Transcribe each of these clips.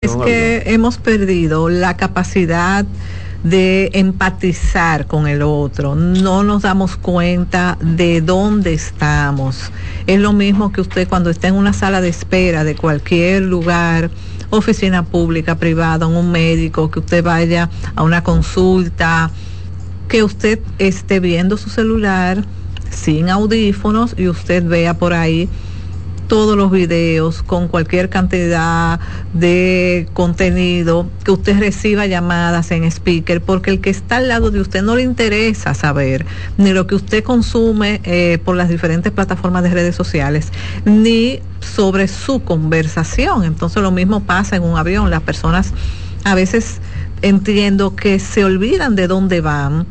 Es que hemos perdido la capacidad de empatizar con el otro, no nos damos cuenta de dónde estamos. Es lo mismo que usted cuando está en una sala de espera de cualquier lugar, oficina pública, privada, un médico, que usted vaya a una consulta, que usted esté viendo su celular sin audífonos y usted vea por ahí todos los videos con cualquier cantidad de contenido, que usted reciba llamadas en speaker, porque el que está al lado de usted no le interesa saber ni lo que usted consume por las diferentes plataformas de redes sociales, ni sobre su conversación. Entonces lo mismo pasa en un avión. Las personas a veces entiendo que se olvidan de dónde van,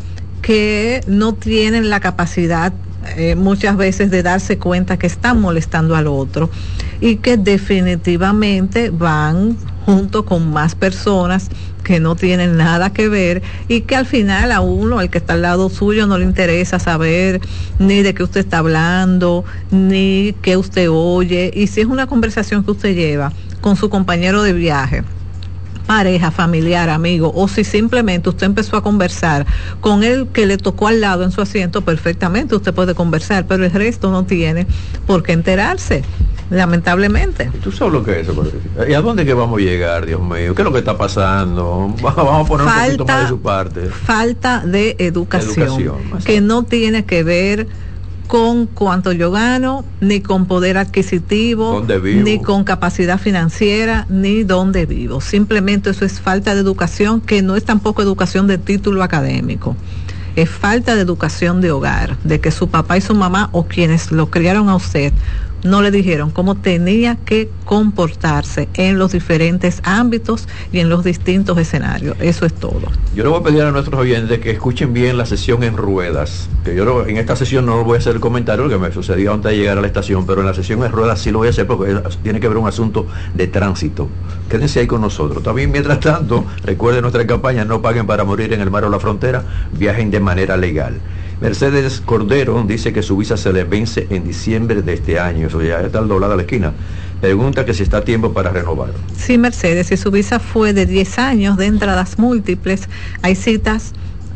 que no tienen la capacidad muchas veces de darse cuenta que están molestando al otro y que definitivamente van junto con más personas que no tienen nada que ver y que al final a uno, el que está al lado suyo, no le interesa saber ni de qué usted está hablando, ni qué usted oye. Y si es una conversación que usted lleva con su compañero de viaje, pareja, familiar, amigo, o si simplemente usted empezó a conversar con el que le tocó al lado en su asiento, perfectamente usted puede conversar, pero el resto no tiene por qué enterarse, lamentablemente. ¿Tú sabes lo que es eso? ¿Y a dónde que vamos a llegar, Dios mío? ¿Qué es lo que está pasando? Vamos a poner un poquito más de su parte. Falta de educación que no tiene que ver con cuánto yo gano, ni con poder adquisitivo, ni con capacidad financiera, ni dónde vivo. Simplemente eso es falta de educación, que no es tampoco educación de título académico. Es falta de educación de hogar, de que su papá y su mamá o quienes lo criaron a usted no le dijeron cómo tenía que comportarse en los diferentes ámbitos y en los distintos escenarios. Eso es todo. Yo le voy a pedir a nuestros oyentes que escuchen bien la sesión en ruedas, que yo en esta sesión no voy a hacer el comentario que me sucedió antes de llegar a la estación, pero en la sesión en ruedas sí lo voy a hacer porque tiene que ver un asunto de tránsito. Quédense ahí con nosotros. También, mientras tanto, recuerden nuestra campaña No paguen para morir en el mar o la frontera, viajen de manera legal. Mercedes Cordero dice que su visa se le vence en diciembre de este año, eso ya está al doblada a la esquina. Pregunta que si está a tiempo para renovar. Sí, Mercedes, si su visa fue de 10 años de entradas múltiples, hay citas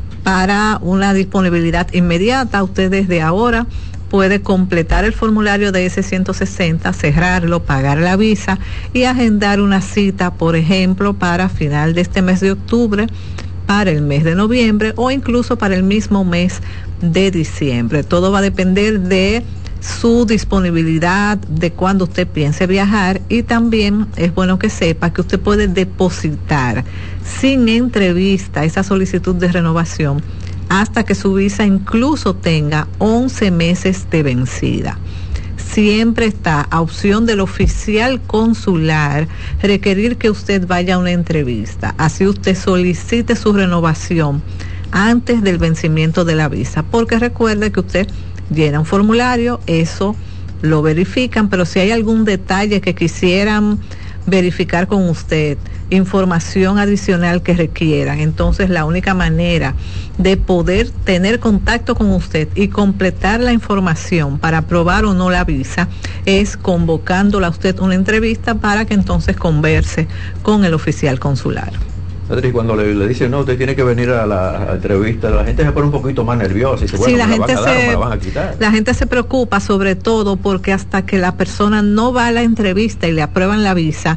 para una disponibilidad inmediata. Usted desde ahora puede completar el formulario de S-160, cerrarlo, pagar la visa y agendar una cita, por ejemplo, para final de este mes de octubre, para el mes de noviembre o incluso para el mismo mes de diciembre. Todo va a depender de su disponibilidad, de cuando usted piense viajar, y también es bueno que sepa que usted puede depositar sin entrevista esa solicitud de renovación hasta que su visa incluso tenga 11 meses de vencida. Siempre está a opción del oficial consular requerir que usted vaya a una entrevista. Así usted solicite su renovación antes del vencimiento de la visa, porque recuerde que usted llena un formulario, eso lo verifican, pero si hay algún detalle que quisieran verificar con usted, información adicional que requieran, entonces la única manera de poder tener contacto con usted y completar la información para aprobar o no la visa es convocándola a usted a una entrevista para que entonces converse con el oficial consular. Cuando le dicen, no, usted tiene que venir a la entrevista, la gente se pone un poquito más nerviosa y dice, bueno, sí, me la van a quitar. La gente se preocupa sobre todo porque hasta que la persona no va a la entrevista y le aprueban la visa,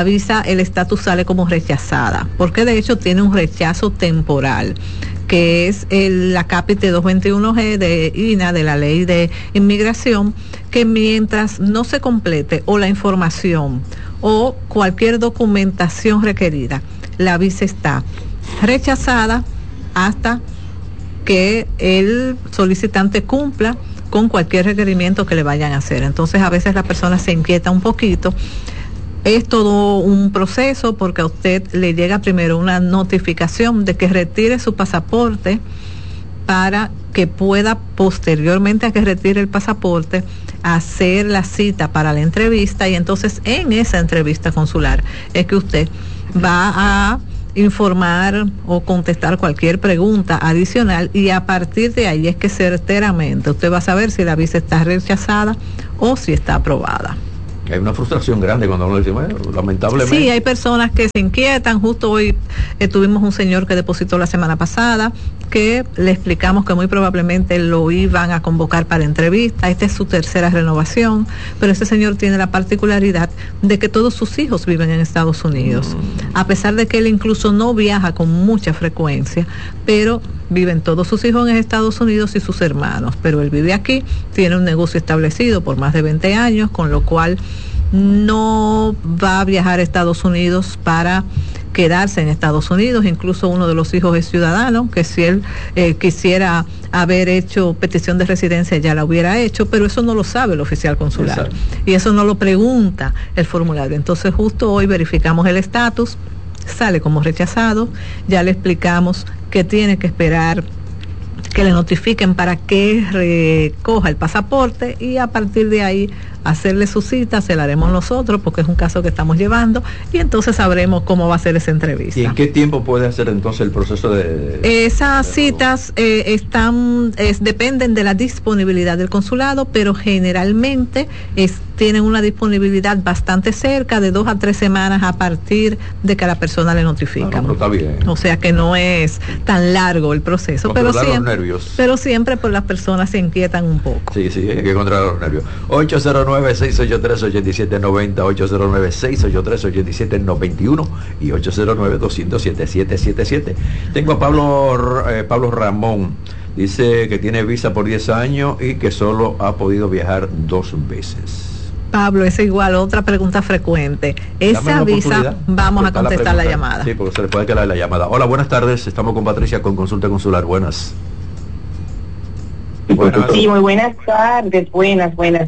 el estatus sale como rechazada, porque de hecho tiene un rechazo temporal, que es la cápite 221G de INA, de la ley de inmigración, que mientras no se complete o la información o cualquier documentación requerida, la visa está rechazada hasta que el solicitante cumpla con cualquier requerimiento que le vayan a hacer. Entonces a veces la persona se inquieta un poquito. Es todo un proceso porque a usted le llega primero una notificación de que retire su pasaporte para que pueda posteriormente a que retire el pasaporte hacer la cita para la entrevista, y entonces en esa entrevista consular es que usted va a informar o contestar cualquier pregunta adicional, y a partir de ahí es que certeramente usted va a saber si la visa está rechazada o si está aprobada. Hay una frustración grande cuando uno dice, bueno, lamentablemente. Sí, hay personas que se inquietan. Justo hoy tuvimos un señor que depositó la semana pasada, que le explicamos que muy probablemente lo iban a convocar para entrevista. Esta es su tercera renovación, pero este señor tiene la particularidad de que todos sus hijos viven en Estados Unidos, a pesar de que él incluso no viaja con mucha frecuencia, pero viven todos sus hijos en Estados Unidos y sus hermanos, pero él vive aquí, tiene un negocio establecido por más de 20 años, con lo cual no va a viajar a Estados Unidos para quedarse en Estados Unidos. Incluso uno de los hijos es ciudadano, que si él quisiera haber hecho petición de residencia ya la hubiera hecho, pero eso no lo sabe el oficial consular. Exacto. Y eso no lo pregunta el formulario. Entonces justo hoy verificamos el estatus, sale como rechazado, ya le explicamos que tiene que esperar que le notifiquen para que recoja el pasaporte y a partir de ahí hacerle su cita, se la haremos nosotros porque es un caso que estamos llevando y entonces sabremos cómo va a ser esa entrevista. ¿Y en qué tiempo puede hacer entonces el proceso de esas citas dependen de la disponibilidad del consulado, pero generalmente tienen una disponibilidad bastante cerca de 2 a 3 semanas a partir de que a la persona le notifican. Pero está bien. O sea que no es tan largo el proceso, pero siempre pues las personas se inquietan un poco. Sí, hay que controlar los nervios. 809-683-8790, 809-683-8791 y 809-200-7777. Tengo a Pablo Ramón. Dice que tiene visa por 10 años y que solo ha podido viajar 2 veces. Pablo, es igual, otra pregunta frecuente. Esa visa, vamos a contestar la llamada. Sí, porque se le puede quedar la llamada. Hola, buenas tardes. Estamos con Patricia con Consulta Consular. Buenas. Sí, muy buenas tardes, buenas. Hola,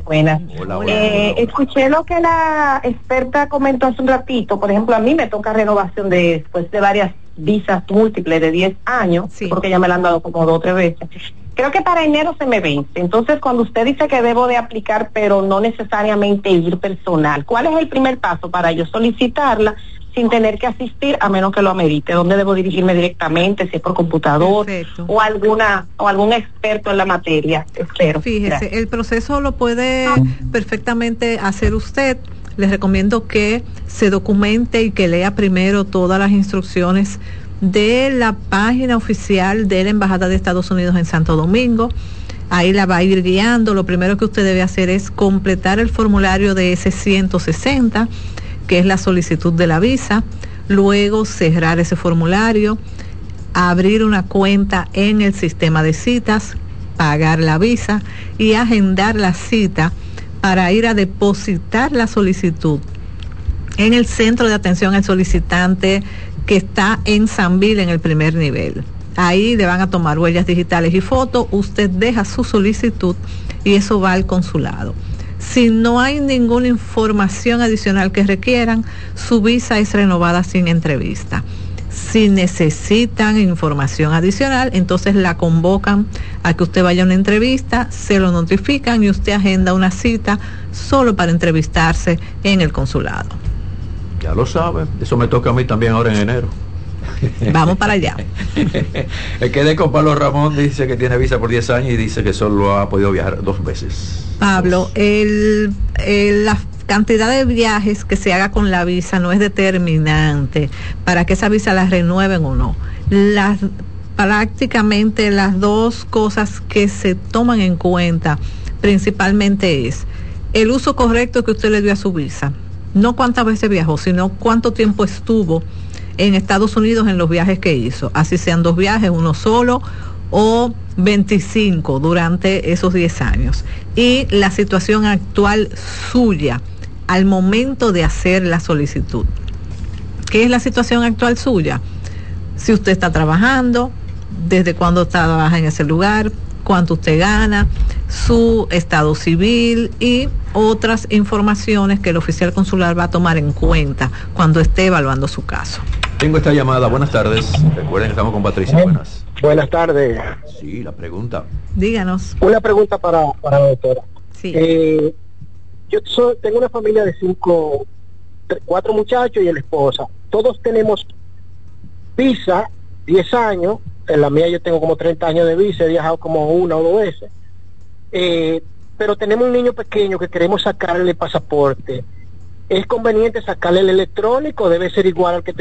escuché lo que la experta comentó hace un ratito. Por ejemplo, a mí me toca renovación después de varias visas múltiples de 10 años, sí, porque ya me la han dado como 2 o 3 veces. Creo que para enero se me vence. Entonces, cuando usted dice que debo de aplicar, pero no necesariamente ir personal, ¿cuál es el primer paso para yo solicitarla sin tener que asistir, a menos que lo amerite? ¿Dónde debo dirigirme directamente? Si es por computador. Perfecto. o algún experto en la materia. Espero. Fíjese, gracias. El proceso lo puede perfectamente hacer usted. Les recomiendo que se documente y que lea primero todas las instrucciones de la página oficial de la Embajada de Estados Unidos en Santo Domingo. Ahí la va a ir guiando. Lo primero que usted debe hacer es completar el formulario de S-160, que es la solicitud de la visa, luego cerrar ese formulario, abrir una cuenta en el sistema de citas, pagar la visa y agendar la cita para ir a depositar la solicitud en el centro de atención al solicitante que está en Sanville en el primer nivel. Ahí le van a tomar huellas digitales y fotos, usted deja su solicitud y eso va al consulado. Si no hay ninguna información adicional que requieran, su visa es renovada sin entrevista. Si necesitan información adicional, entonces la convocan a que usted vaya a una entrevista, se lo notifican y usted agenda una cita solo para entrevistarse en el consulado. Ya lo sabe, eso me toca a mí también ahora en enero. Vamos para allá. Quedé con Pablo Ramón, dice que tiene visa por 10 años y dice que solo ha podido viajar 2 veces. Pablo, la cantidad de viajes que se haga con la visa no es determinante para que esa visa la renueven o no. Prácticamente las 2 cosas que se toman en cuenta principalmente es el uso correcto que usted le dio a su visa. No cuántas veces viajó, sino cuánto tiempo estuvo en Estados Unidos en los viajes que hizo. Así sean 2 viajes, 1 solo o 25 durante esos 10 años. Y la situación actual suya al momento de hacer la solicitud. ¿Qué es la situación actual suya? Si usted está trabajando, desde cuándo trabaja en ese lugar, cuánto usted gana, su estado civil y otras informaciones que el oficial consular va a tomar en cuenta cuando esté evaluando su caso. Tengo esta llamada. Buenas tardes. Recuerden que estamos con Patricia. Buenas tardes. Sí, la pregunta. Díganos. Una pregunta para la doctora. Sí. Tengo una familia de 4 muchachos y la esposa. Todos tenemos visa, 10 años. En la mía yo tengo como 30 años de visa, he viajado como 1 o 2 veces. pero tenemos un niño pequeño que queremos sacarle el pasaporte. ¿Es conveniente sacarle el electrónico? ¿Debe ser igual al que